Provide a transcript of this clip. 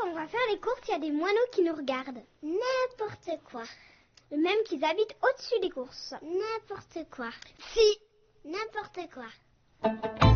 on va faire les courses, il y a des moineaux qui nous regardent. N'importe quoi. Même qu'ils habitent au-dessus des courses. N'importe quoi. Si. N'importe quoi.